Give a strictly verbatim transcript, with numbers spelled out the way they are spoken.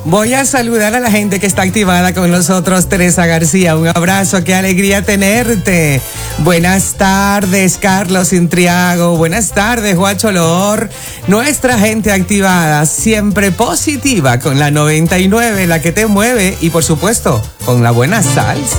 Voy a saludar a la gente que está activada con nosotros. Teresa García, un abrazo, qué alegría tenerte. Buenas tardes, Carlos Intriago. Buenas tardes, Juacho Loor. Nuestra gente activada, siempre positiva con la noventa y nueve, la que te mueve y por supuesto con la buena salsa.